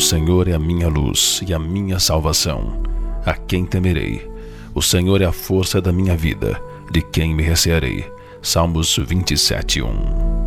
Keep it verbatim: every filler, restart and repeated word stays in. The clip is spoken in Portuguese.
Senhor é a minha luz e a minha salvação. A quem temerei? O Senhor é a força da minha vida. De quem me recearei? Salmos vinte e sete, um.